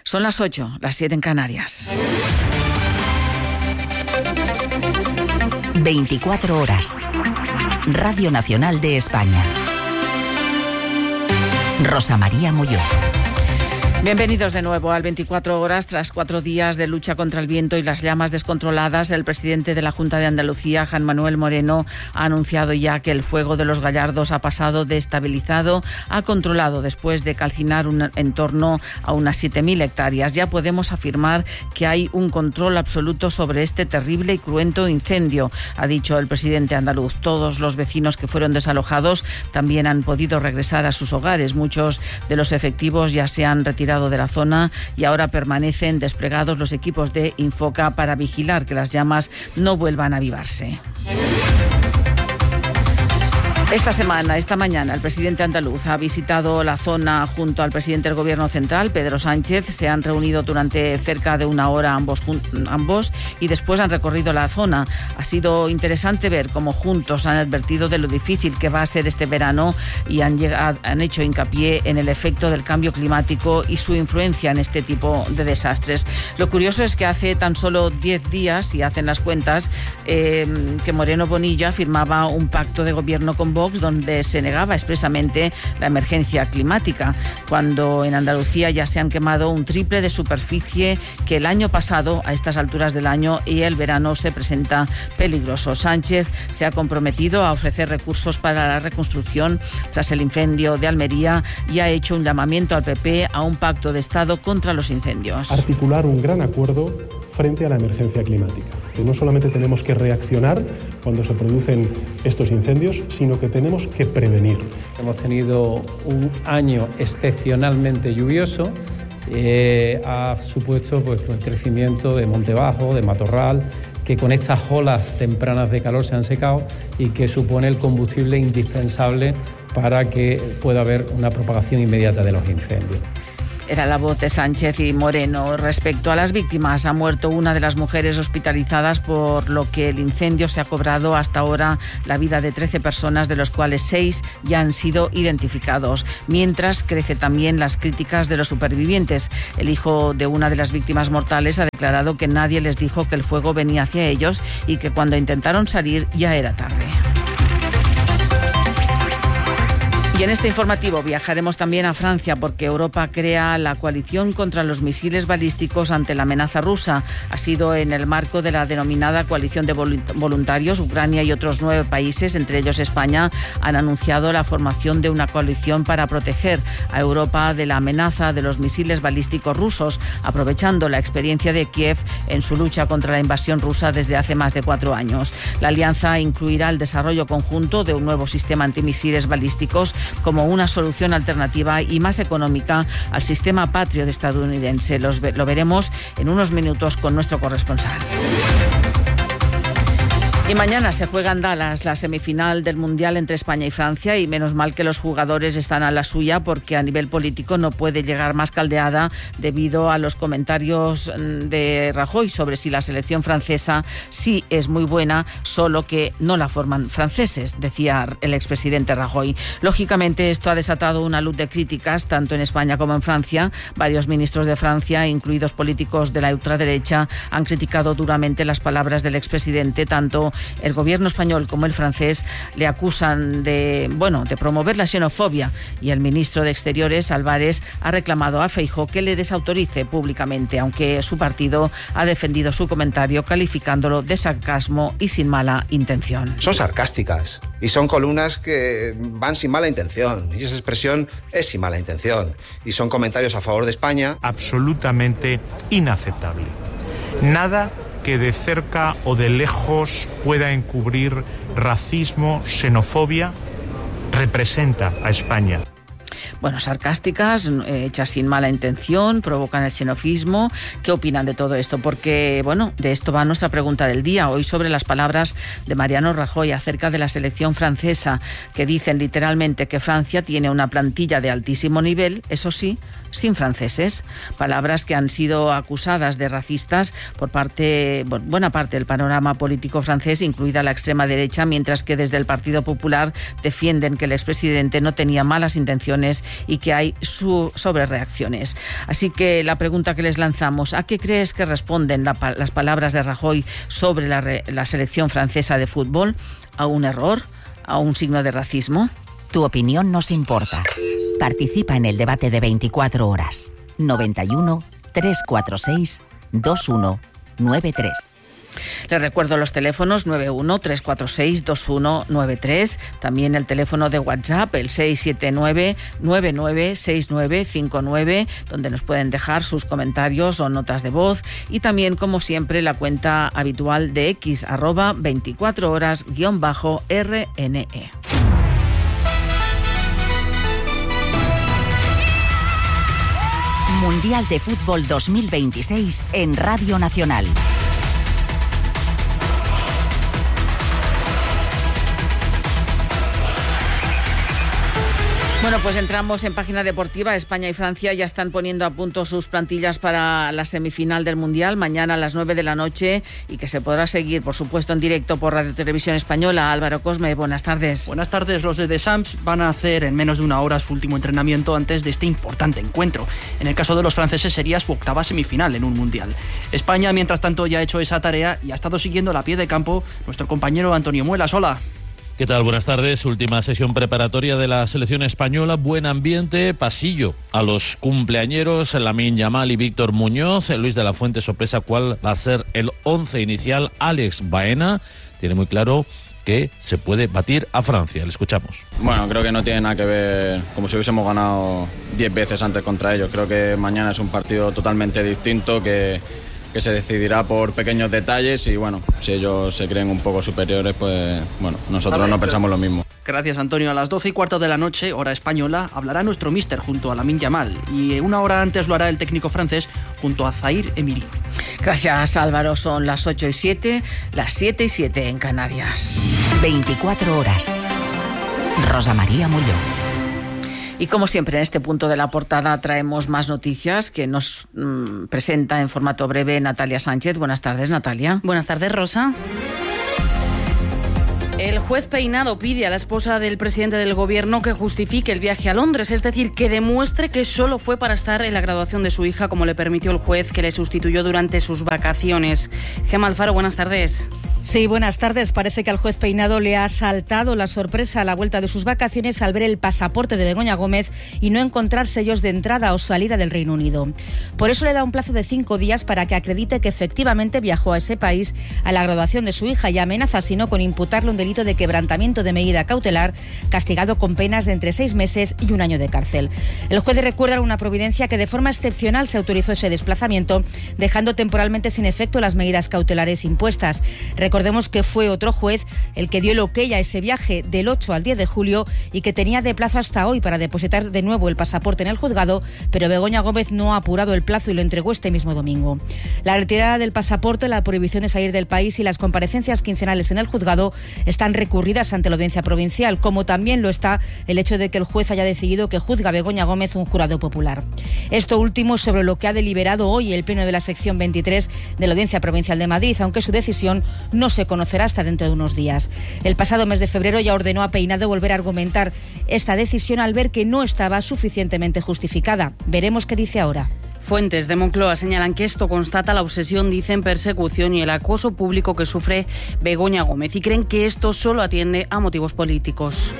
Son las 8, las 7 en Canarias. 24 horas. Radio Nacional de España. Rosa María Molló. Bienvenidos de nuevo al 24 horas. Tras 4 días de lucha contra el viento y las llamas descontroladas, el presidente de la Junta de Andalucía, Juan Manuel Moreno, ha anunciado ya que el fuego de los Gallardos ha pasado de estabilizado a controlado después de calcinar en torno a unas 7.000 hectáreas. Ya podemos afirmar que hay un control absoluto sobre este terrible y cruento incendio, ha dicho el presidente andaluz. Todos los vecinos que fueron desalojados también han podido regresar a sus hogares. Muchos de los efectivos ya se han retirado de la zona y ahora permanecen desplegados los equipos de Infoca para vigilar que las llamas no vuelvan a avivarse. Esta mañana, el presidente andaluz ha visitado la zona junto al presidente del Gobierno central, Pedro Sánchez. Se han reunido durante cerca de una hora ambos y después han recorrido la zona. Ha sido interesante ver cómo juntos han advertido de lo difícil que va a ser este verano y han hecho hincapié en el efecto del cambio climático y su influencia en este tipo de desastres. Lo curioso es que hace tan solo 10 días, si hacen las cuentas, que Moreno Bonilla firmaba un pacto de gobierno con Vox donde se negaba expresamente la emergencia climática, cuando en Andalucía ya se han quemado un triple de superficie que el año pasado a estas alturas del año, y el verano se presenta peligroso. Sánchez se ha comprometido a ofrecer recursos para la reconstrucción tras el incendio de Almería y ha hecho un llamamiento al PP a un pacto de Estado contra los incendios. Articular un gran acuerdo frente a la emergencia climática. Que no solamente tenemos que reaccionar cuando se producen estos incendios, sino que tenemos que prevenir. Hemos tenido un año excepcionalmente lluvioso, ha supuesto pues, un crecimiento de monte bajo, de matorral, que con estas olas tempranas de calor se han secado y que supone el combustible indispensable para que pueda haber una propagación inmediata de los incendios. Era la voz de Sánchez y Moreno. Respecto a las víctimas, ha muerto una de las mujeres hospitalizadas, por lo que el incendio se ha cobrado hasta ahora la vida de 13 personas, de los cuales 6 ya han sido identificados. Mientras, crece también las críticas de los supervivientes. El hijo de una de las víctimas mortales ha declarado que nadie les dijo que el fuego venía hacia ellos y que cuando intentaron salir ya era tarde. Y en este informativo viajaremos también a Francia, porque Europa crea la coalición contra los misiles balísticos ante la amenaza rusa. Ha sido en el marco de la denominada coalición de voluntarios. Ucrania y otros 9 países, entre ellos España, han anunciado la formación de una coalición para proteger a Europa de la amenaza de los misiles balísticos rusos, aprovechando la experiencia de Kiev en su lucha contra la invasión rusa desde hace más de 4 años. La alianza incluirá el desarrollo conjunto de un nuevo sistema antimisiles balísticos como una solución alternativa y más económica al sistema Patriot estadounidense. Lo veremos en unos minutos con nuestro corresponsal. Y mañana se juega en Dallas la semifinal del Mundial entre España y Francia, y menos mal que los jugadores están a la suya, porque a nivel político no puede llegar más caldeada debido a los comentarios de Rajoy sobre si la selección francesa sí es muy buena, solo que no la forman franceses, decía el expresidente Rajoy. Lógicamente esto ha desatado una luz de críticas tanto en España como en Francia. Varios ministros de Francia, incluidos políticos de la ultraderecha, han criticado duramente las palabras del expresidente. Tanto el gobierno español como el francés le acusan de promover la xenofobia, y el ministro de Exteriores, Álvarez, ha reclamado a Feijóo que le desautorice públicamente, aunque su partido ha defendido su comentario calificándolo de sarcasmo y sin mala intención. Son sarcásticas y son columnas que van sin mala intención, y esa expresión es sin mala intención, y son comentarios a favor de España. Absolutamente inaceptable. Nada que de cerca o de lejos pueda encubrir racismo, xenofobia, representa a España. Bueno, sarcásticas, hechas sin mala intención, provocan el xenofismo. ¿Qué opinan de todo esto? Porque, de esto va nuestra pregunta del día. Hoy sobre las palabras de Mariano Rajoy acerca de la selección francesa, que dicen literalmente que Francia tiene una plantilla de altísimo nivel, eso sí, sin franceses. Palabras que han sido acusadas de racistas por buena parte del panorama político francés, incluida la extrema derecha, mientras que desde el Partido Popular defienden que el expresidente no tenía malas intenciones restricciones y que hay sobrereacciones. Así que la pregunta que les lanzamos, ¿a qué crees que responden las palabras de Rajoy sobre la selección francesa de fútbol? ¿A un error? ¿A un signo de racismo? Tu opinión nos importa. Participa en el debate de 24 horas. 91 346 2193. Les recuerdo los teléfonos 91 346 2193, también el teléfono de WhatsApp, el 679 996959, donde nos pueden dejar sus comentarios o notas de voz, y también, como siempre, la cuenta habitual de X, @24horas_RNE. Mundial de Fútbol 2026 en Radio Nacional. Bueno, pues entramos en página deportiva. España y Francia ya están poniendo a punto sus plantillas para la semifinal del Mundial, mañana a las 9 de la noche, y que se podrá seguir, por supuesto, en directo por Radio Televisión Española. Álvaro Cosme, buenas tardes. Buenas tardes. Los de Deschamps van a hacer en menos de una hora su último entrenamiento antes de este importante encuentro. En el caso de los franceses sería su octava semifinal en un Mundial. España, mientras tanto, ya ha hecho esa tarea y ha estado siguiendo a pie de campo nuestro compañero Antonio Muelas. Hola. ¿Qué tal? Buenas tardes. Última sesión preparatoria de la selección española. Buen ambiente, pasillo a los cumpleañeros, Lamine Yamal y Víctor Muñoz. Luis de la Fuente sorpresa cuál va a ser el 11 inicial. Alex Baena tiene muy claro que se puede batir a Francia. Le escuchamos. Bueno, creo que no tiene nada que ver como si hubiésemos ganado 10 veces antes contra ellos. Creo que mañana es un partido totalmente distinto que se decidirá por pequeños detalles y bueno, si ellos se creen un poco superiores, pues bueno, nosotros no pensamos lo mismo. Gracias, Antonio. A las 12:15 de la noche, hora española, hablará nuestro míster junto a Lamine Yamal y una hora antes lo hará el técnico francés junto a Zahir Emery. Gracias, Álvaro. Son las 8:07, las 7:07 en Canarias. 24 horas. Rosa María Molló. Y como siempre, en este punto de la portada traemos más noticias que nos presenta en formato breve Natalia Sánchez. Buenas tardes, Natalia. Buenas tardes, Rosa. El juez Peinado pide a la esposa del presidente del gobierno que justifique el viaje a Londres, es decir, que demuestre que solo fue para estar en la graduación de su hija, como le permitió el juez que le sustituyó durante sus vacaciones. Gemma Alfaro, buenas tardes. Sí, buenas tardes. Parece que al juez Peinado le ha saltado la sorpresa a la vuelta de sus vacaciones al ver el pasaporte de Begoña Gómez y no encontrar sellos de entrada o salida del Reino Unido. Por eso le da un plazo de 5 días para que acredite que efectivamente viajó a ese país a la graduación de su hija y amenaza, si no, con imputarle un delito de quebrantamiento de medida cautelar, castigado con penas de entre 6 meses y 1 año de cárcel. El juez recuerda una providencia que de forma excepcional se autorizó ese desplazamiento, dejando temporalmente sin efecto las medidas cautelares impuestas. Recordemos que fue otro juez el que dio el ok a ese viaje del 8 al 10 de julio y que tenía de plazo hasta hoy para depositar de nuevo el pasaporte en el juzgado, pero Begoña Gómez no ha apurado el plazo y lo entregó este mismo domingo. La retirada del pasaporte, la prohibición de salir del país y las comparecencias quincenales en el juzgado están recurridas ante la Audiencia Provincial, como también lo está el hecho de que el juez haya decidido que juzga a Begoña Gómez un jurado popular. Esto último sobre lo que ha deliberado hoy el Pleno de la Sección 23 de la Audiencia Provincial de Madrid, aunque su decisión no se conocerá hasta dentro de unos días. El pasado mes de febrero ya ordenó a Peinado volver a argumentar esta decisión al ver que no estaba suficientemente justificada. Veremos qué dice ahora. Fuentes de Moncloa señalan que esto constata la obsesión, dicen, persecución y el acoso público que sufre Begoña Gómez y creen que esto solo atiende a motivos políticos.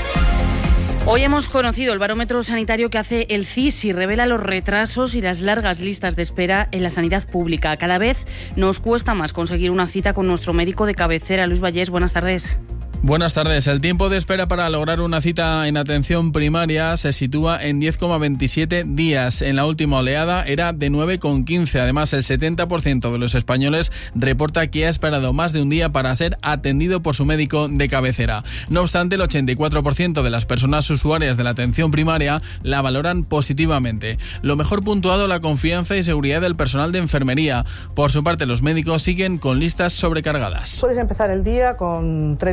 Hoy hemos conocido el barómetro sanitario que hace el CIS y revela los retrasos y las largas listas de espera en la sanidad pública. Cada vez nos cuesta más conseguir una cita con nuestro médico de cabecera. Luis Vallés, buenas tardes. Buenas tardes. El tiempo de espera para lograr una cita en atención primaria se sitúa en 10,27 días. En la última oleada era de 9,15. Además, el 70% de los españoles reporta que ha esperado más de un día para ser atendido por su médico de cabecera. No obstante, el 84% de las personas usuarias de la atención primaria la valoran positivamente. Lo mejor puntuado, la confianza y seguridad del personal de enfermería. Por su parte, los médicos siguen con listas sobrecargadas. Puedes empezar el día con 30 pacientes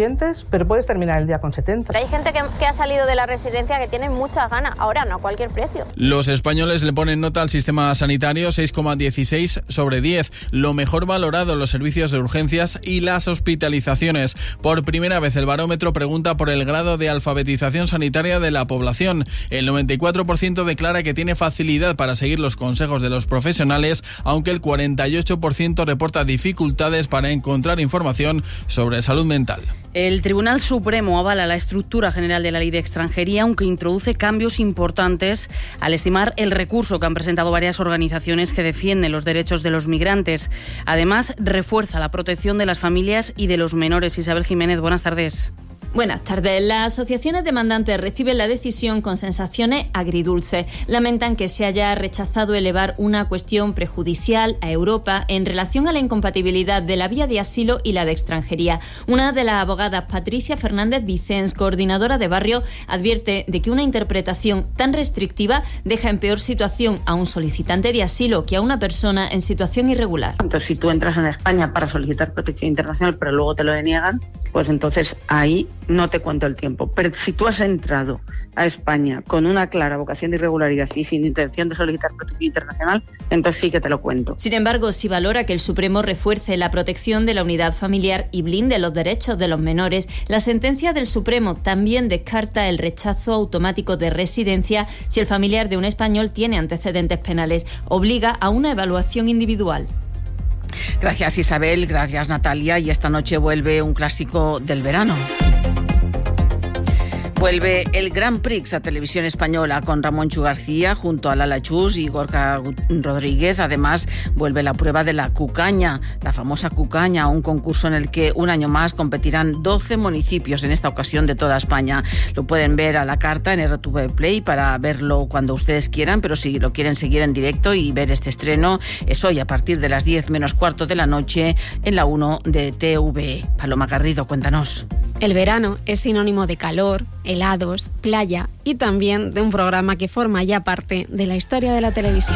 nutrientes, pero puedes terminar el día con 70. Hay gente que ha salido de la residencia que tiene muchas ganas, ahora no a cualquier precio. Los españoles le ponen nota al sistema sanitario 6,16 sobre 10, lo mejor valorado los servicios de urgencias y las hospitalizaciones. Por primera vez el barómetro pregunta por el grado de alfabetización sanitaria de la población. El 94% declara que tiene facilidad para seguir los consejos de los profesionales, aunque el 48% reporta dificultades para encontrar información sobre salud mental. El Tribunal Supremo avala la estructura general de la Ley de Extranjería, aunque introduce cambios importantes al estimar el recurso que han presentado varias organizaciones que defienden los derechos de los migrantes. Además, refuerza la protección de las familias y de los menores. Isabel Jiménez, buenas tardes. Buenas tardes. Las asociaciones demandantes reciben la decisión con sensaciones agridulces. Lamentan que se haya rechazado elevar una cuestión prejudicial a Europa en relación a la incompatibilidad de la vía de asilo y la de extranjería. Una de las abogadas, Patricia Fernández Vicens, coordinadora de Barrio, advierte de que una interpretación tan restrictiva deja en peor situación a un solicitante de asilo que a una persona en situación irregular. Entonces, si tú entras en España para solicitar protección internacional, pero luego te lo deniegan, pues entonces ahí no te cuento el tiempo. Pero si tú has entrado a España con una clara vocación de irregularidad y sin intención de solicitar protección internacional, entonces sí que te lo cuento. Sin embargo, si valora que el Supremo refuerce la protección de la unidad familiar y blinde los derechos de los menores, la sentencia del Supremo también descarta el rechazo automático de residencia si el familiar de un español tiene antecedentes penales. Obliga a una evaluación individual. Gracias, Isabel, gracias, Natalia. Y esta noche vuelve un clásico del verano. Vuelve el Grand Prix a Televisión Española con Ramón Chu García junto a Lala Chus y Gorka Rodríguez. Además, vuelve la prueba de la cucaña, la famosa cucaña, un concurso en el que un año más competirán 12 municipios, en esta ocasión de toda España. Lo pueden ver a la carta en RTV Play para verlo cuando ustedes quieran, pero si lo quieren seguir en directo y ver este estreno, es hoy a partir de las 10 menos cuarto de la noche en la 1 de TVE. Paloma Garrido, cuéntanos. El verano es sinónimo de calor, helados, playa y también de un programa que forma ya parte de la historia de la televisión.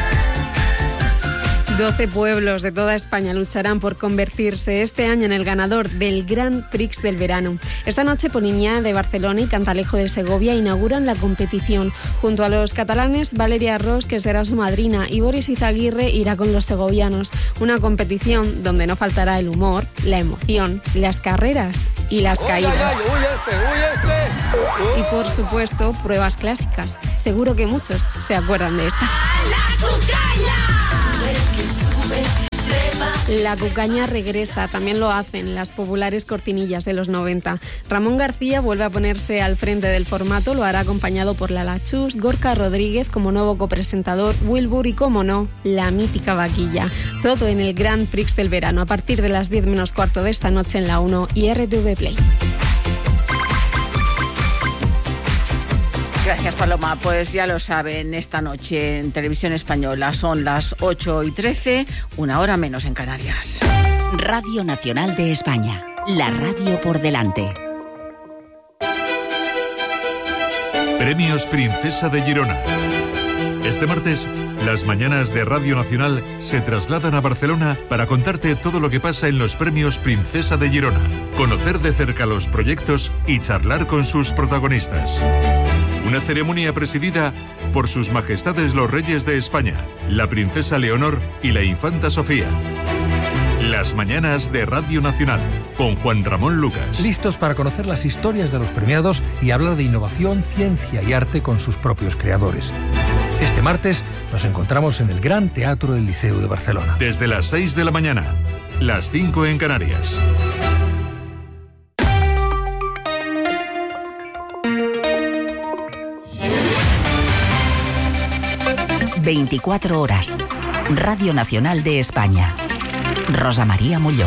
12 pueblos de toda España lucharán por convertirse este año en el ganador del Grand Prix del verano. Esta noche Poliña de Barcelona y Cantalejo de Segovia inauguran la competición. Junto a los catalanes, Valeria Ros, que será su madrina, y Boris Izaguirre irá con los segovianos. Una competición donde no faltará el humor, la emoción, las carreras y las caídas. Y por supuesto, pruebas clásicas. Seguro que muchos se acuerdan de esta. La cucaña regresa, también lo hacen las populares cortinillas de los 90. Ramón García vuelve a ponerse al frente del formato, lo hará acompañado por Lala Chus, Gorka Rodríguez como nuevo copresentador, Wilbur y, como no, la mítica vaquilla. Todo en el Grand Prix del verano, a partir de las 10 menos cuarto de esta noche en la 1 y RTV Play. Gracias, Paloma. Pues ya lo saben, esta noche en Televisión Española son las 8:13, una hora menos en Canarias. Radio Nacional de España, la radio por delante. Premios Princesa de Girona. Este martes, las mañanas de Radio Nacional se trasladan a Barcelona para contarte todo lo que pasa en los Premios Princesa de Girona, conocer de cerca los proyectos y charlar con sus protagonistas. Una ceremonia presidida por sus majestades los reyes de España, la princesa Leonor y la infanta Sofía. Las mañanas de Radio Nacional, con Juan Ramón Lucas. Listos para conocer las historias de los premiados y hablar de innovación, ciencia y arte con sus propios creadores. Este martes nos encontramos en el Gran Teatro del Liceu de Barcelona. Desde las 6 de la mañana, las 5 en Canarias. 24 horas. Radio Nacional de España. Rosa María Molló.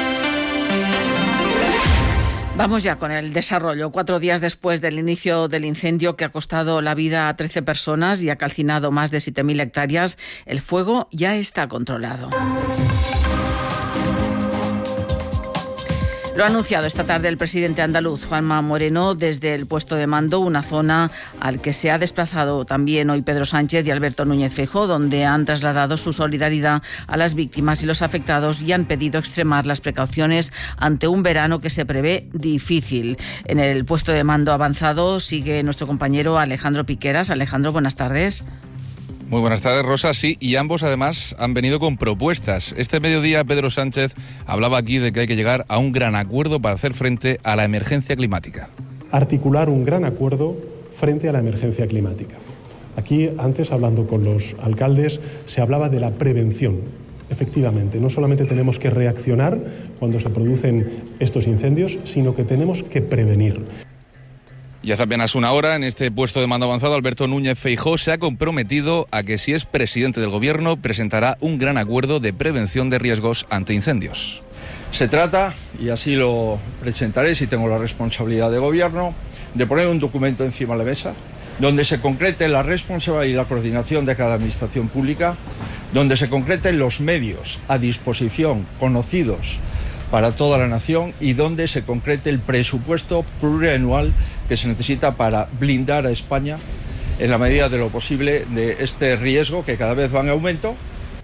Vamos ya con el desarrollo. 4 días después del inicio del incendio que ha costado la vida a 13 personas y ha calcinado más de 7.000 hectáreas, el fuego ya está controlado. Lo ha anunciado esta tarde el presidente andaluz, Juanma Moreno, desde el puesto de mando, una zona al que se ha desplazado también hoy Pedro Sánchez y Alberto Núñez Feijóo, donde han trasladado su solidaridad a las víctimas y los afectados y han pedido extremar las precauciones ante un verano que se prevé difícil. En el puesto de mando avanzado sigue nuestro compañero Alejandro Piqueras. Alejandro, buenas tardes. Muy buenas tardes, Rosa. Sí, y ambos además han venido con propuestas. Este mediodía Pedro Sánchez hablaba aquí de que hay que llegar a un gran acuerdo para hacer frente a la emergencia climática. Articular un gran acuerdo frente a la emergencia climática. Aquí, antes, hablando con los alcaldes, se hablaba de la prevención. Efectivamente, no solamente tenemos que reaccionar cuando se producen estos incendios, sino que tenemos que prevenir. Y hace apenas una hora, en este puesto de mando avanzado, Alberto Núñez Feijóo se ha comprometido a que, si es presidente del Gobierno, presentará un gran acuerdo de prevención de riesgos ante incendios. Se trata, y así lo presentaré si tengo la responsabilidad de Gobierno, de poner un documento encima de la mesa donde se concrete la responsabilidad y la coordinación de cada administración pública, donde se concreten los medios a disposición, conocidos para toda la nación, y donde se concrete el presupuesto plurianual que se necesita para blindar a España en la medida de lo posible de este riesgo que cada vez va en aumento.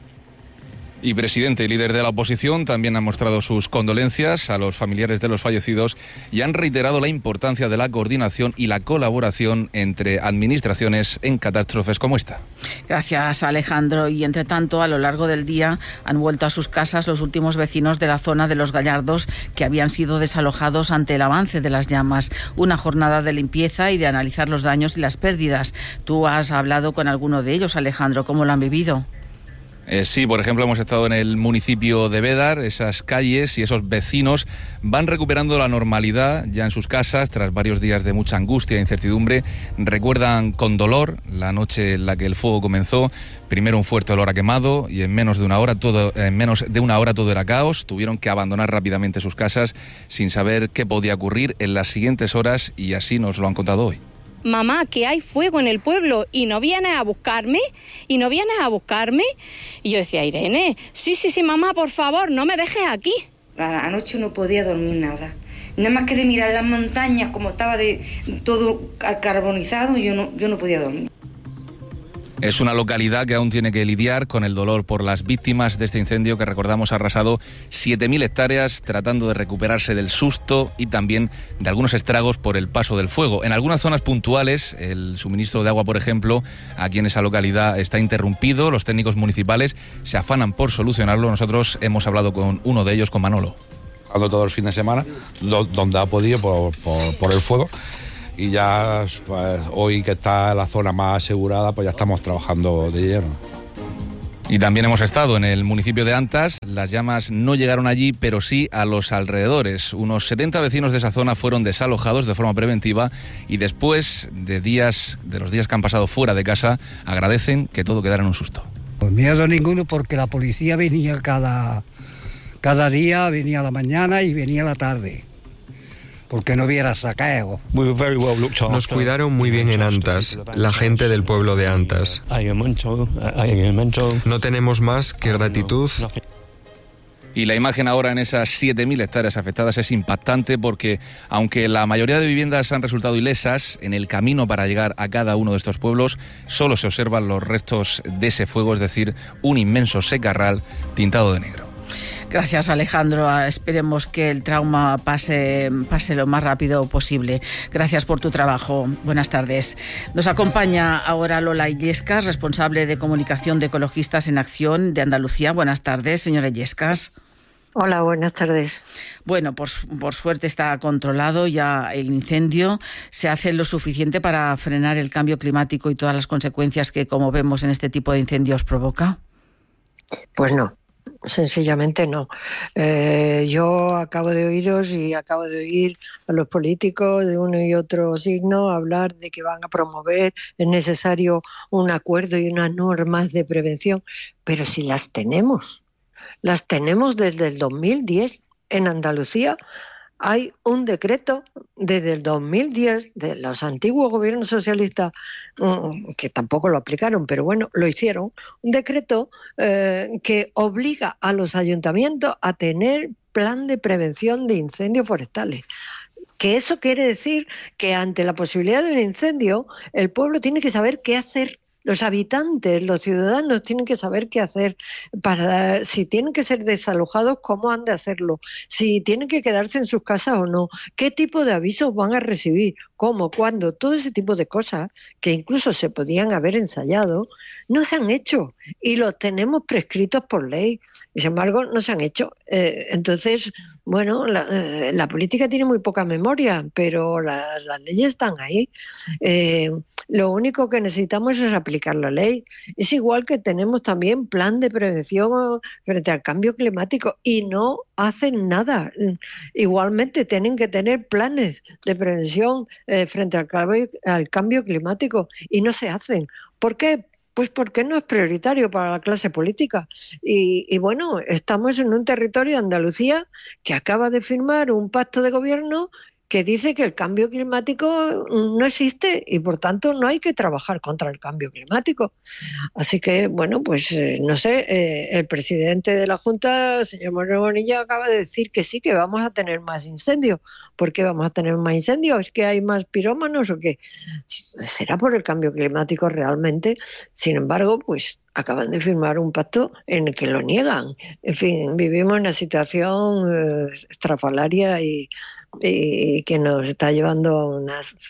Y presidente y líder de la oposición también han mostrado sus condolencias a los familiares de los fallecidos y han reiterado la importancia de la coordinación y la colaboración entre administraciones en catástrofes como esta. Gracias, Alejandro. Y entre tanto, a lo largo del día han vuelto a sus casas los últimos vecinos de la zona de Los Gallardos que habían sido desalojados ante el avance de las llamas. Una jornada de limpieza y de analizar los daños y las pérdidas. Tú has hablado con alguno de ellos, Alejandro. ¿Cómo lo han vivido? Sí, por ejemplo, hemos estado en el municipio de Bédar. Esas calles y esos vecinos van recuperando la normalidad ya en sus casas tras varios días de mucha angustia e incertidumbre. Recuerdan con dolor la noche en la que el fuego comenzó. Primero un fuerte olor a quemado y en menos de una hora todo era caos. Tuvieron que abandonar rápidamente sus casas sin saber qué podía ocurrir en las siguientes horas, y así nos lo han contado hoy. Mamá, que hay fuego en el pueblo y no vienes a buscarme, y yo decía, Irene, sí, mamá, por favor, no me dejes aquí. Anoche no podía dormir nada, nada más que de mirar las montañas, como estaba de todo carbonizado, yo no podía dormir. Es una localidad que aún tiene que lidiar con el dolor por las víctimas de este incendio que, recordamos, ha arrasado 7.000 hectáreas, tratando de recuperarse del susto y también de algunos estragos por el paso del fuego. En algunas zonas puntuales, el suministro de agua, por ejemplo, aquí en esa localidad está interrumpido. Los técnicos municipales se afanan por solucionarlo. Nosotros hemos hablado con uno de ellos, con Manolo. Todo el fin de semana, donde ha podido por el fuego. Y ya pues, hoy que está la zona más asegurada, pues ya estamos trabajando de lleno. Y también hemos estado en el municipio de Antas. Las llamas no llegaron allí, pero sí a los alrededores. Unos 70 vecinos de esa zona fueron desalojados de forma preventiva y después de los días que han pasado fuera de casa, agradecen que todo quedara en un susto. Pues miedo ninguno, porque la policía venía cada día, venía a la mañana y venía a la tarde. Porque no hubiera saqueo. Nos cuidaron muy bien en Antas, la gente del pueblo de Antas. No tenemos más que gratitud. Y la imagen ahora en esas 7.000 hectáreas afectadas es impactante, porque aunque la mayoría de viviendas han resultado ilesas, en el camino para llegar a cada uno de estos pueblos solo se observan los restos de ese fuego, es decir, un inmenso secarral tintado de negro. Gracias, Alejandro. Esperemos que el trauma pase lo más rápido posible. Gracias por tu trabajo. Buenas tardes. Nos acompaña ahora Lola Illescas, responsable de comunicación de Ecologistas en Acción de Andalucía. Buenas tardes, señora Illescas. Hola, buenas tardes. Bueno, por suerte está controlado ya el incendio. ¿Se hace lo suficiente para frenar el cambio climático y todas las consecuencias que, como vemos en este tipo de incendios, provoca? Pues no. Sencillamente no. Yo acabo de oíros y acabo de oír a los políticos de uno y otro signo hablar de que van a promover, es necesario un acuerdo y unas normas de prevención, pero si las tenemos desde el 2010 en Andalucía. Hay un decreto desde el 2010 de los antiguos gobiernos socialistas, que tampoco lo aplicaron, pero bueno, lo hicieron, un decreto que obliga a los ayuntamientos a tener plan de prevención de incendios forestales. Que eso quiere decir que ante la posibilidad de un incendio, el pueblo tiene que saber qué hacer. Los habitantes, los ciudadanos tienen que saber qué hacer para si tienen que ser desalojados, cómo han de hacerlo, si tienen que quedarse en sus casas o no, qué tipo de avisos van a recibir, cómo, cuándo, todo ese tipo de cosas que incluso se podían haber ensayado, no se han hecho y los tenemos prescritos por ley y sin embargo no se han hecho. Entonces, bueno, la política tiene muy poca memoria, pero las leyes están ahí. Lo único que necesitamos es aplicar la ley. Es igual que tenemos también plan de prevención frente al cambio climático y no hacen nada. Igualmente tienen que tener planes de prevención frente al cambio climático y no se hacen. ¿Por qué? Pues porque no es prioritario para la clase política. Y bueno, estamos en un territorio de Andalucía que acaba de firmar un pacto de gobierno que dice que el cambio climático no existe y por tanto no hay que trabajar contra el cambio climático. Así que, bueno, pues no sé, el presidente de la Junta, señor Moreno Bonilla, acaba de decir que sí, que vamos a tener más incendios. ¿Por qué vamos a tener más incendios? ¿Es que hay más pirómanos o qué? ¿Será por el cambio climático realmente? Sin embargo, pues acaban de firmar un pacto en el que lo niegan. En fin, vivimos en una situación estrafalaria y que nos está llevando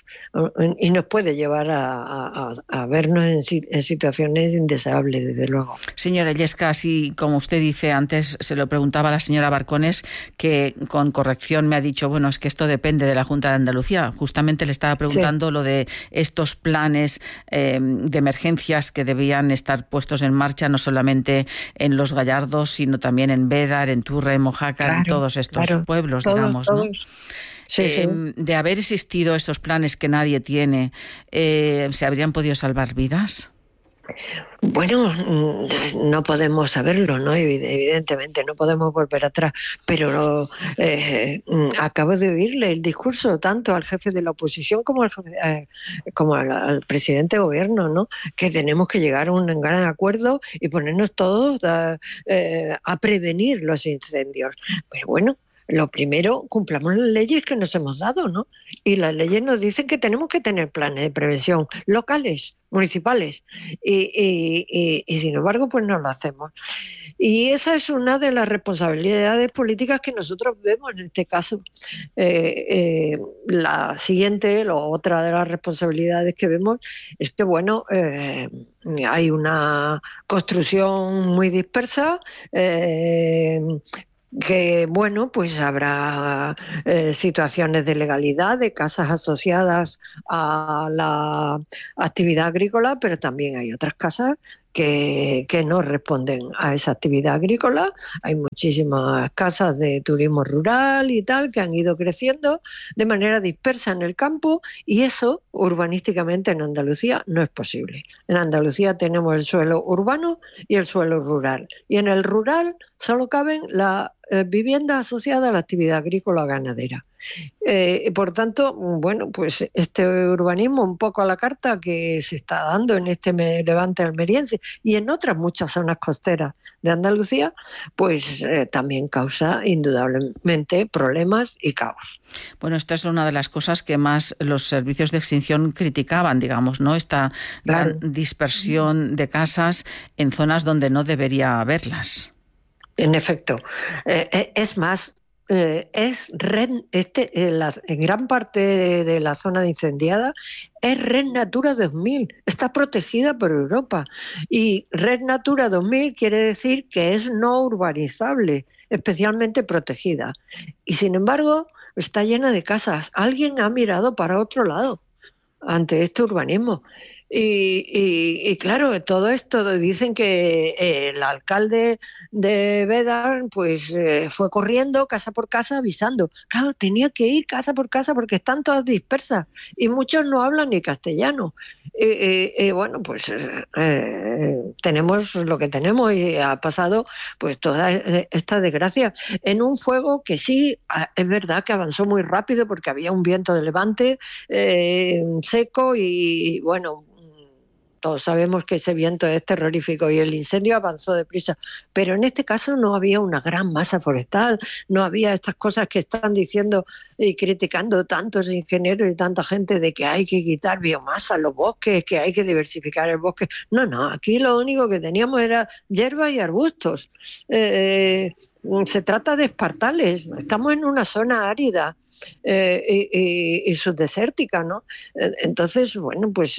y nos puede llevar a vernos en situaciones indeseables, desde luego. Señora Illescas, así como usted dice antes, se lo preguntaba a la señora Barcones, que con corrección me ha dicho, bueno, es que esto depende de la Junta de Andalucía. Justamente le estaba preguntando lo de estos planes de emergencias que debían estar puestos en marcha, no solamente en Los Gallardos, sino también en Bédar, en Turre, en Mojácar, en todos estos pueblos, digamos, ¿no? Sí. De haber existido esos planes que nadie tiene, ¿se habrían podido salvar vidas? Bueno, no podemos saberlo, ¿no? Evidentemente, no podemos volver atrás, pero acabo de oírle el discurso tanto al jefe de la oposición como al presidente de gobierno, ¿no? Que tenemos que llegar a un gran acuerdo y ponernos todos a prevenir los incendios. Pues bueno, lo primero, cumplamos las leyes que nos hemos dado, ¿no? Y las leyes nos dicen que tenemos que tener planes de prevención locales, municipales, y sin embargo, pues no lo hacemos. Y esa es una de las responsabilidades políticas que nosotros vemos en este caso. La siguiente, otra de las responsabilidades que vemos es que, bueno, hay una construcción muy dispersa, que bueno, pues habrá situaciones de legalidad de casas asociadas a la actividad agrícola, pero también hay otras casas que no responden a esa actividad agrícola. Hay muchísimas casas de turismo rural y tal que han ido creciendo de manera dispersa en el campo y eso urbanísticamente en Andalucía no es posible. En Andalucía tenemos el suelo urbano y el suelo rural y en el rural solo caben las viviendas asociadas a la actividad agrícola o ganadera. Por tanto, bueno, pues este urbanismo un poco a la carta que se está dando en este levante almeriense y en otras muchas zonas costeras de Andalucía, pues también causa indudablemente problemas y caos. Bueno, esta es una de las cosas que más los servicios de extinción criticaban, digamos, ¿no? Esta gran dispersión de casas en zonas donde no debería haberlas. En efecto, es más, en gran parte de la zona incendiada es Red Natura 2000, está protegida por Europa y Red Natura 2000 quiere decir que es no urbanizable, especialmente protegida y sin embargo está llena de casas. Alguien ha mirado para otro lado ante este urbanismo. Y claro, todo esto dicen que el alcalde de Bédar pues fue corriendo casa por casa avisando. Claro, tenía que ir casa por casa porque están todas dispersas y muchos no hablan ni castellano. Bueno, pues tenemos lo que tenemos y ha pasado pues toda esta desgracia en un fuego que sí, es verdad que avanzó muy rápido porque había un viento de levante seco y bueno, todos sabemos que ese viento es terrorífico y el incendio avanzó deprisa, pero en este caso no había una gran masa forestal, no había estas cosas que están diciendo y criticando tantos ingenieros y tanta gente de que hay que quitar biomasa en los bosques, que hay que diversificar el bosque. No, aquí lo único que teníamos era hierba y arbustos. Se trata de espartales, estamos en una zona árida y subdesértica, ¿no? Entonces, bueno, pues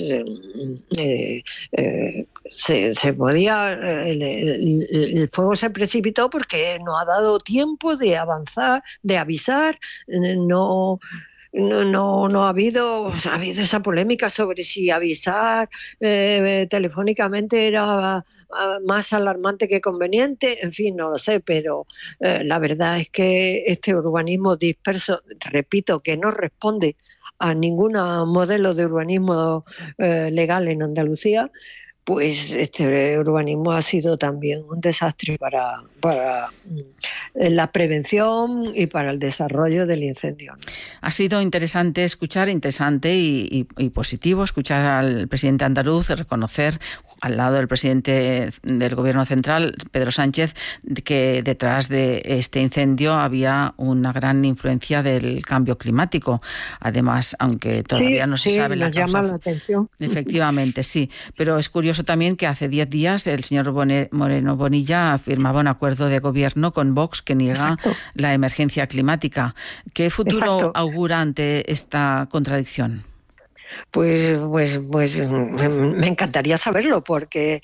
se podía, el fuego se precipitó porque no ha dado tiempo de avanzar, de avisar, no ha habido esa polémica sobre si avisar telefónicamente era más alarmante que conveniente, en fin, no lo sé, pero la verdad es que este urbanismo disperso, repito, que no responde a ningún modelo de urbanismo legal en Andalucía, pues este urbanismo ha sido también un desastre para la prevención y para el desarrollo del incendio. Ha sido interesante y positivo escuchar al presidente andaluz reconocer, al lado del presidente del Gobierno central, Pedro Sánchez, que detrás de este incendio había una gran influencia del cambio climático. Además, aunque todavía no se sabe la causa. Llama la atención. Efectivamente, sí. Pero es curioso también que hace 10 días el señor Moreno Bonilla firmaba un acuerdo de gobierno con Vox que niega la emergencia climática. ¿Qué futuro augura ante esta contradicción? Pues me encantaría saberlo, porque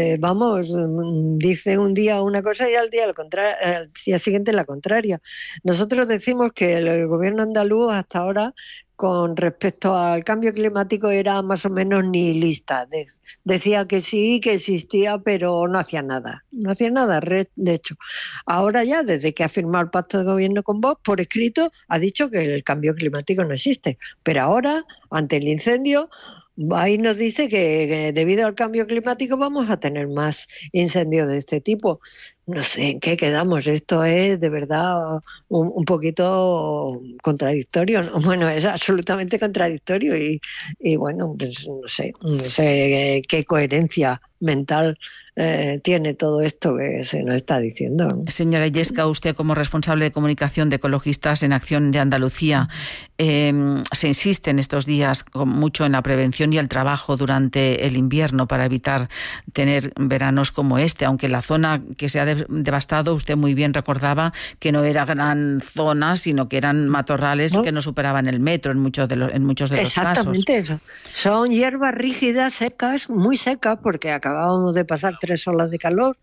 dice un día una cosa y al día siguiente la contraria. Nosotros decimos que el gobierno andaluz hasta ahora, con respecto al cambio climático, era más o menos nihilista. Decía que sí, que existía, pero no hacía nada. De hecho, ahora ya, desde que ha firmado el pacto de gobierno con Vox, por escrito, ha dicho que el cambio climático no existe. Pero ahora, ante el incendio, ahí nos dice que debido al cambio climático vamos a tener más incendios de este tipo. No sé en qué quedamos. Esto es de verdad un poquito contradictorio. Bueno, es absolutamente contradictorio y bueno, pues no sé qué coherencia mental tiene todo esto que se nos está diciendo, ¿no? Señora Illesca, usted como responsable de comunicación de Ecologistas en Acción de Andalucía, se insiste en estos días mucho en la prevención y el trabajo durante el invierno para evitar tener veranos como este, aunque la zona que se ha devastado, usted muy bien recordaba que no era gran zona, sino que eran matorrales que no superaban el metro en muchos de los casos. Exactamente eso. Son hierbas rígidas, secas, muy secas, porque acabábamos de pasar 3 olas de calor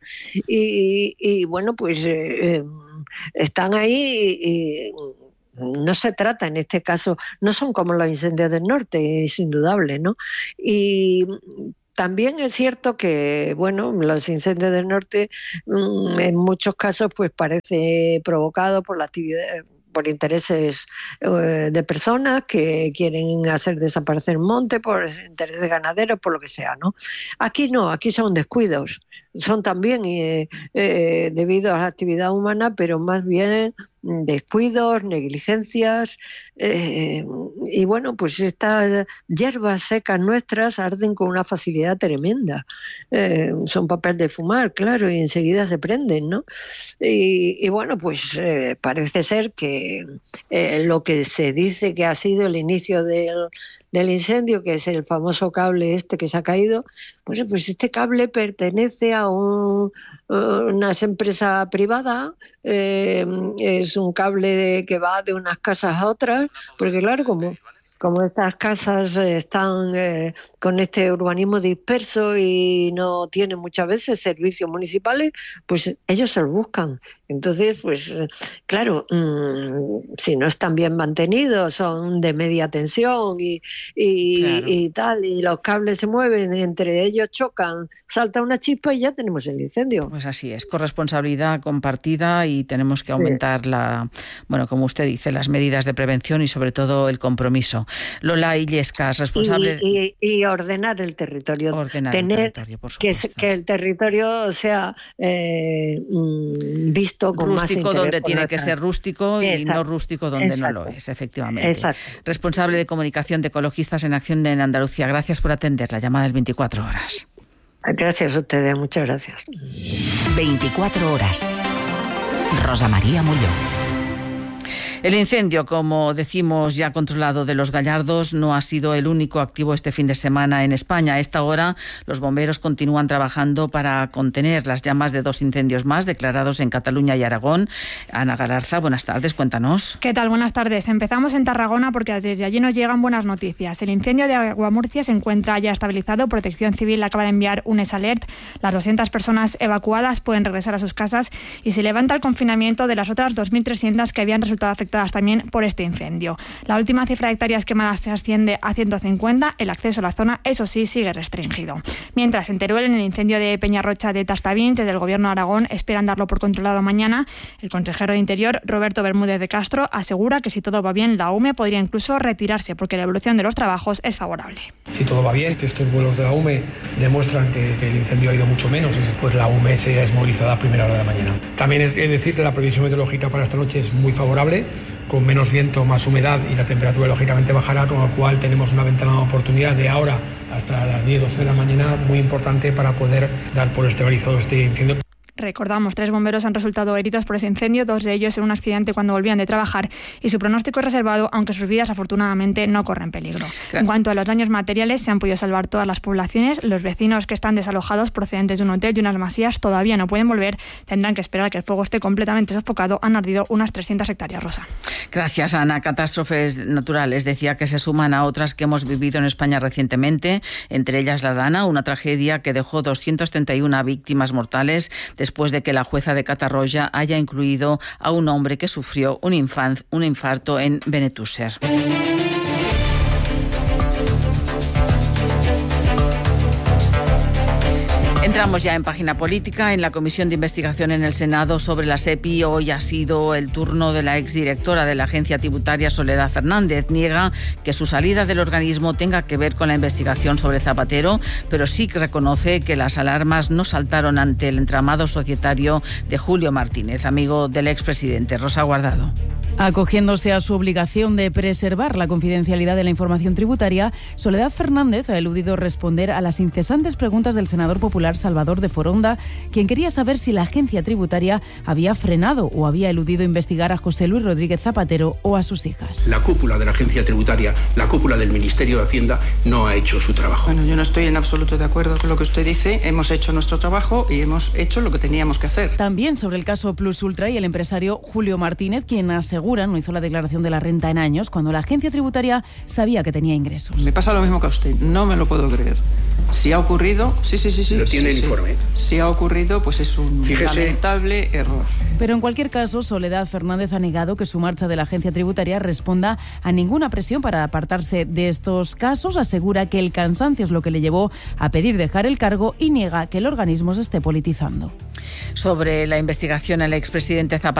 y bueno, pues están ahí y no se trata en este caso, no son como los incendios del norte, es indudable, ¿no? Y también es cierto que, bueno, los incendios del norte en muchos casos pues parece provocado por la actividad, por intereses de personas que quieren hacer desaparecer monte, por intereses ganaderos, por lo que sea, ¿no? Aquí no, aquí son descuidos, son también debido a la actividad humana, pero más bien descuidos, negligencias, y bueno, pues estas hierbas secas nuestras arden con una facilidad tremenda. Son papel de fumar, claro, y enseguida se prenden, ¿no? Y bueno, pues parece ser que lo que se dice que ha sido el inicio del incendio, que es el famoso cable este que se ha caído, pues este cable pertenece a una empresa privada, es un cable que va de unas casas a otras, porque claro, como estas casas están con este urbanismo disperso y no tienen muchas veces servicios municipales, pues ellos se los buscan. Entonces, pues claro, si no están bien mantenidos, son de media tensión y tal, y los cables se mueven, entre ellos chocan, salta una chispa y ya tenemos el incendio. Pues así es, corresponsabilidad compartida y tenemos que aumentar como usted dice, las medidas de prevención y sobre todo el compromiso. Lola Illescas, responsable... Y ordenar el territorio. Que el territorio sea visto con más interés. Rústico donde tiene que ser rústico y no rústico donde no lo es, efectivamente. Exacto. Responsable de comunicación de Ecologistas en Acción en Andalucía. Gracias por atender la llamada del 24 horas. Gracias a ustedes, muchas gracias. 24 horas. Rosa María Molló. El incendio, como decimos, ya controlado de Los Gallardos, no ha sido el único activo este fin de semana en España. A esta hora, los bomberos continúan trabajando para contener las llamas de 2 incendios más declarados en Cataluña y Aragón. Ana Galarza, buenas tardes, cuéntanos. ¿Qué tal? Buenas tardes. Empezamos en Tarragona porque desde allí nos llegan buenas noticias. El incendio de Aguamurcia se encuentra ya estabilizado. Protección Civil acaba de enviar un SALERT. Las 200 personas evacuadas pueden regresar a sus casas y se levanta el confinamiento de las otras 2.300 que habían resultado afectadas también por este incendio. La última cifra de hectáreas quemadas se asciende a 150. El acceso a la zona, eso sí, sigue restringido. Mientras, en Teruel, en el incendio de Peñarrocha de Tastavins, desde el Gobierno de Aragón esperan darlo por controlado mañana. El consejero de Interior, Roberto Bermúdez de Castro, asegura que si todo va bien, la UME podría incluso retirarse porque la evolución de los trabajos es favorable. Si todo va bien, que estos vuelos de la UME demuestran que el incendio ha ido mucho menos y después la UME se ha desmovilizado a primera hora de la mañana. También es decir que la previsión meteorológica para esta noche es muy favorable, con menos viento, más humedad y la temperatura lógicamente bajará, con lo cual tenemos una ventana de oportunidad de ahora hasta las 10-12 de la mañana muy importante para poder dar por estabilizado este incendio. Recordamos, 3 bomberos han resultado heridos por ese incendio, 2 de ellos en un accidente cuando volvían de trabajar y su pronóstico es reservado, aunque sus vidas afortunadamente no corren peligro. Claro. En cuanto a los daños materiales, se han podido salvar todas las poblaciones. Los vecinos que están desalojados procedentes de un hotel y unas masías todavía no pueden volver. Tendrán que esperar a que el fuego esté completamente sofocado. Han ardido unas 300 hectáreas, Rosa. Gracias, Ana. Catástrofes naturales, decía, que se suman a otras que hemos vivido en España recientemente, entre ellas la Dana, una tragedia que dejó 231 víctimas mortales después de que la jueza de Catarroja haya incluido a un hombre que sufrió un infarto en Benetússer. Entramos ya en página política. En la comisión de investigación en el Senado sobre la SEPI hoy ha sido el turno de la exdirectora de la agencia tributaria, Soledad Fernández. Niega que su salida del organismo tenga que ver con la investigación sobre Zapatero, pero sí que reconoce que las alarmas no saltaron ante el entramado societario de Julio Martínez, amigo del expresidente. Rosa Guardado. Acogiéndose a su obligación de preservar la confidencialidad de la información tributaria, Soledad Fernández ha eludido responder a las incesantes preguntas del senador popular Salvador de Foronda, quien quería saber si la agencia tributaria había frenado o había eludido investigar a José Luis Rodríguez Zapatero o a sus hijas. La cúpula de la agencia tributaria, la cúpula del Ministerio de Hacienda, no ha hecho su trabajo. Bueno, yo no estoy en absoluto de acuerdo con lo que usted dice. Hemos hecho nuestro trabajo y hemos hecho lo que teníamos que hacer. También sobre el caso Plus Ultra y el empresario Julio Martínez, quien asegura no hizo la declaración de la renta en años cuando la agencia tributaria sabía que tenía ingresos. Me pasa lo mismo que a usted, no me lo puedo creer. Si ha ocurrido, sí. Lo tiene el informe. Si ha ocurrido, pues es un lamentable error. Pero en cualquier caso, Soledad Fernández ha negado que su marcha de la agencia tributaria responda a ninguna presión para apartarse de estos casos. Asegura que el cansancio es lo que le llevó a pedir dejar el cargo y niega que el organismo se esté politizando. Sobre la investigación al expresidente Zapatero,